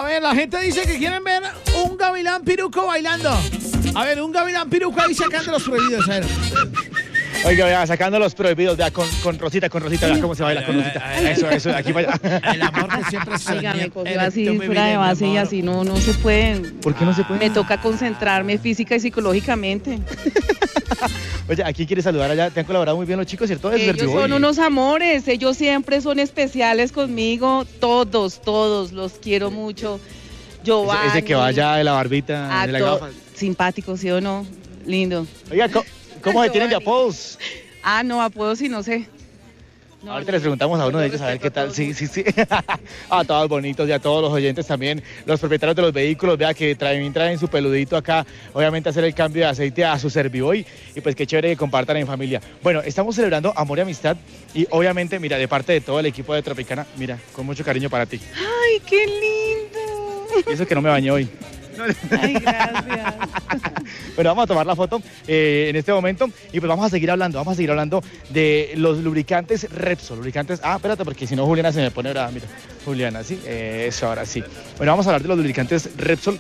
ver, la gente dice que quieren ver un gavilán piruco bailando. A ver, un gavilán piruco ahí sacando los prohibidos, a ver. Oiga, vea, sacando los prohibidos, vea, con Rosita, vea cómo se baila con Rosita. Eso, aquí para allá. El amor que siempre se Oiga, me cogió así fuera de base y así no se puede. ¿Por qué no se puede? Me toca concentrarme física y psicológicamente. Oye, ¿a quién quieres saludar allá? Te han colaborado muy bien los chicos, ¿cierto? Ellos son unos amores, ellos siempre son especiales conmigo, todos, los quiero mucho. Giovanni. Ese que vaya de la barbita, de la gafa. Simpático, ¿sí o no? Lindo. Oiga, ¿cómo se tienen de apodos? No, apodos sí, no sé. No, ahorita les preguntamos a uno de ellos a ver qué tal. Sí. A todos bonitos y a todos los oyentes también, los propietarios de los vehículos, vea que traen su peludito acá, obviamente hacer el cambio de aceite a su Servivoy y pues qué chévere que compartan en familia. Bueno, estamos celebrando amor y amistad y obviamente, mira, de parte de todo el equipo de Tropicana, mira, con mucho cariño para ti. ¡Ay, qué lindo! Y eso que no me bañé hoy. Ay, gracias. Bueno, vamos a tomar la foto en este momento y pues vamos a seguir hablando de los lubricantes Repsol, espérate porque si no Juliana se me pone brava, mira, Juliana, sí, eso ahora sí. Bueno, vamos a hablar de los lubricantes Repsol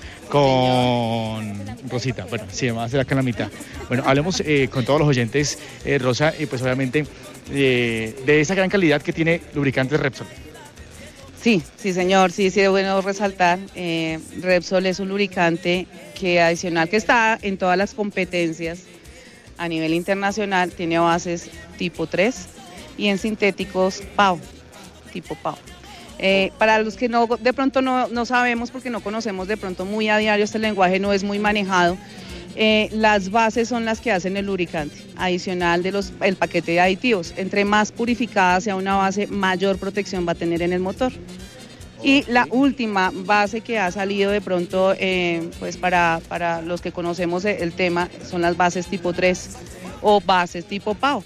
con Rosita, bueno, sí, vamos a hacer acá en la mitad. Bueno, hablemos con todos los oyentes, Rosa, y pues obviamente de esa gran calidad que tiene lubricantes Repsol. Sí, señor, sí, es bueno resaltar. Repsol es un lubricante que adicional que está en todas las competencias a nivel internacional, tiene bases tipo 3 y en sintéticos tipo PAO. Para los que de pronto no sabemos porque no conocemos de pronto muy a diario, este lenguaje no es muy manejado. Las bases son las que hacen el lubricante, adicional el paquete de aditivos. Entre más purificada sea una base, mayor protección va a tener en el motor. Y la última base que ha salido de pronto, pues para los que conocemos el tema, son las bases tipo 3 o bases tipo PAO.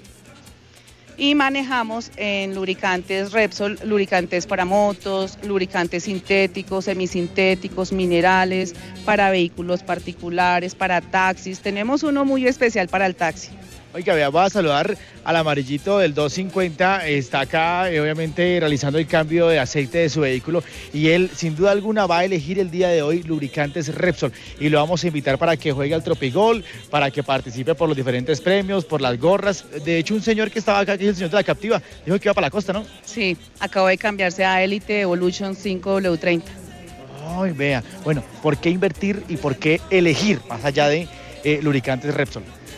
Y manejamos en lubricantes Repsol, lubricantes para motos, lubricantes sintéticos, semisintéticos, minerales, para vehículos particulares, para taxis. Tenemos uno muy especial para el taxi. Oiga, vea, voy a saludar al amarillito del 250, está acá obviamente realizando el cambio de aceite de su vehículo y él sin duda alguna va a elegir el día de hoy lubricantes Repsol y lo vamos a invitar para que juegue al Tropigol, para que participe por los diferentes premios, por las gorras. De hecho, un señor que estaba acá, que es el señor de la Captiva, dijo que iba para la costa, ¿no? Sí, acabo de cambiarse a Elite Evolution 5W30. Ay, vea, bueno, ¿por qué invertir y por qué elegir más allá de lubricantes Repsol?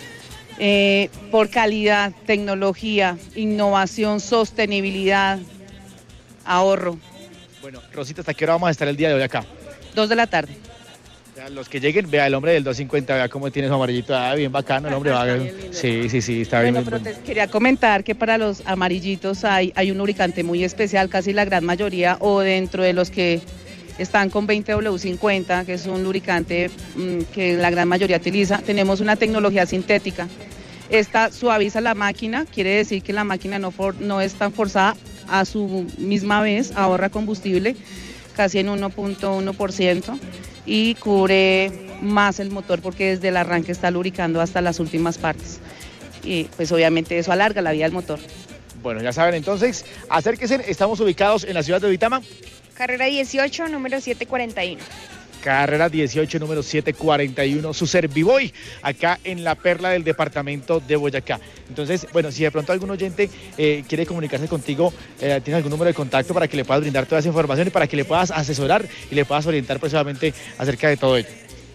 Por calidad, tecnología, innovación, sostenibilidad, ahorro. Bueno, Rosita, ¿hasta qué hora vamos a estar el día de hoy acá? 2 de la tarde. Ya, los que lleguen, vea el hombre del 250, vea cómo tiene su amarillito, bien bacano el hombre. Sí, está bien. Bueno, pero te quería comentar que para los amarillitos hay un lubricante muy especial, casi la gran mayoría, o dentro de los que están con 20W50, que es un lubricante que la gran mayoría utiliza. Tenemos una tecnología sintética. Esta suaviza la máquina, quiere decir que la máquina no es tan forzada, a su misma vez ahorra combustible casi en 1.1% y cubre más el motor porque desde el arranque está lubricando hasta las últimas partes. Y pues obviamente eso alarga la vida del motor. Bueno, ya saben entonces, acérquense, estamos ubicados en la ciudad de Uitama. Carrera 18, número 741. Carrera 18, número 741, su Servivoy, acá en la perla del departamento de Boyacá. Entonces, bueno, si de pronto algún oyente quiere comunicarse contigo, tiene algún número de contacto para que le puedas brindar toda esa información y para que le puedas asesorar y le puedas orientar precisamente acerca de todo ello.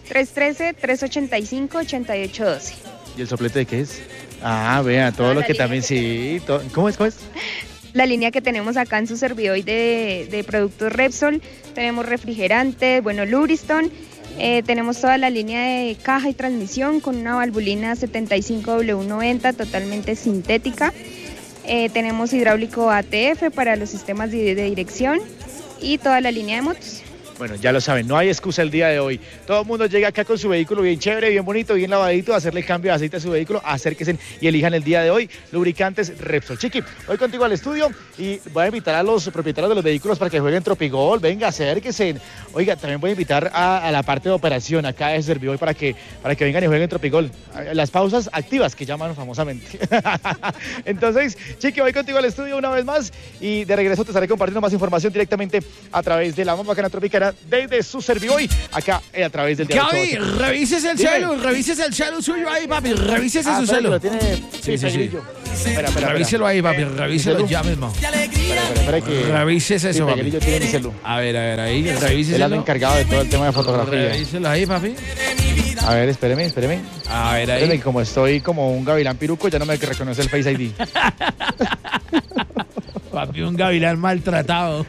313-385-8812. ¿Y el soplete de qué es? Vea, todo lo que también, sí. ¿Cómo es? La línea que tenemos acá en su Servivoy de productos Repsol, tenemos refrigerantes, Lubriston, tenemos toda la línea de caja y transmisión con una valvulina 75W90 totalmente sintética, tenemos hidráulico ATF para los sistemas de dirección y toda la línea de motos. Bueno, ya lo saben, no hay excusa el día de hoy. Todo el mundo llega acá con su vehículo bien chévere, bien bonito, bien lavadito, a hacerle el cambio de aceite a su vehículo, acérquense y elijan el día de hoy lubricantes Repsol. Chiqui, voy contigo al estudio y voy a invitar a los propietarios de los vehículos para que jueguen Tropigol. Venga, acérquense. Oiga, también voy a invitar a la parte de operación acá de Servivoy para que vengan y jueguen Tropigol. Las pausas activas que llaman famosamente. Entonces, Chiqui, voy contigo al estudio una vez más y de regreso te estaré compartiendo más información directamente a través de la más bacana Tropicana está desde su Serviboy acá a través del diario. Gaby, revises el celu suyo ahí, papi, revísese su celu. Lo tiene, Sí. Espera. Revíselo ahí, papi, revíselo ya mismo. Espera que... Revísese eso, papi. Miguelillo tiene mi celu. A ver, ahí, Él es el revíseselo. encargado de todo el tema de fotografía. Revíselo ahí, papi. A ver, espéreme. A ver, Espéreme, ahí. que como estoy como un gavilán piruco, ya no me reconoce el Face ID. Papi, un gavilán maltratado.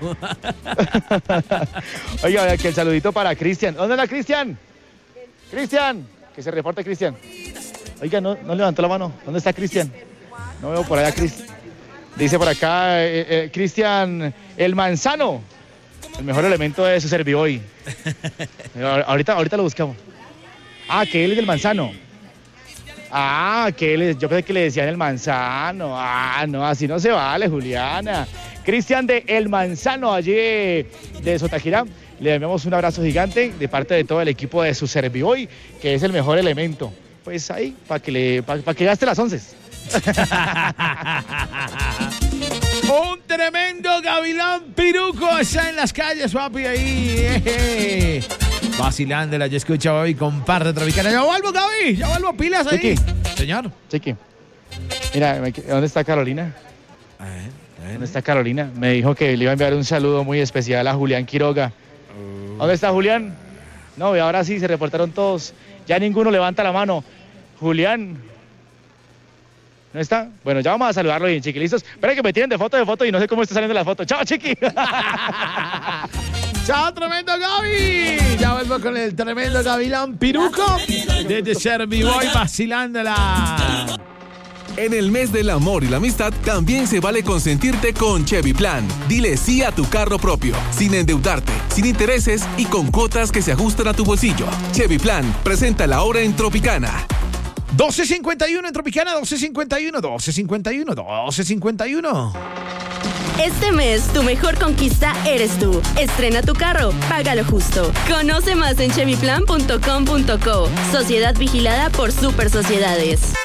Oiga, que el saludito para Cristian. ¿Dónde está Cristian? Cristian, que se reporte Cristian. Oiga, no levantó la mano. ¿Dónde está Cristian? No veo por allá Cristian. Dice por acá Cristian el Manzano, el mejor elemento de su Serviboy. Ahorita lo buscamos. Ah, que él es del Manzano. Ah, yo pensé que le decían el Manzano. Ah, no, así no se vale, Juliana. Cristian de El Manzano, allí de Sotajirá. Le enviamos un abrazo gigante de parte de todo el equipo de su Serviboy, que es el mejor elemento. Pues ahí, para que gaste las 11. Un tremendo gavilán piruco está en las calles, papi, ahí. Vacilándola, yo escucho hoy, comparte Tropicana. Ya vuelvo, Gaby, ya vuelvo, pilas ahí. Chiqui. Señor. Chiqui, mira, ¿dónde está Carolina? A ver. ¿Dónde está Carolina? Me dijo que le iba a enviar un saludo muy especial a Julián Quiroga. ¿Dónde está Julián? No, y ahora sí, se reportaron todos. Ya ninguno levanta la mano. Julián. ¿No está? Bueno, ya vamos a saludarlo bien, Chiqui. ¿Listos? Espera que me tiren de foto y no sé cómo está saliendo la foto. ¡Chao, Chiqui! ¡Chao, tremendo Gaby! Ya vuelvo con el tremendo gavilán piruco desde Serviboy, vacilándola. En el mes del amor y la amistad también se vale consentirte con Chevy Plan. Dile sí a tu carro propio, sin endeudarte, sin intereses y con cuotas que se ajustan a tu bolsillo. Chevy Plan, presenta la hora en Tropicana. 12:51 en Tropicana, 12:51. Este mes, tu mejor conquista eres tú. Estrena tu carro, págalo justo. Conoce más en chevyplan.com.co. Sociedad vigilada por Super Sociedades.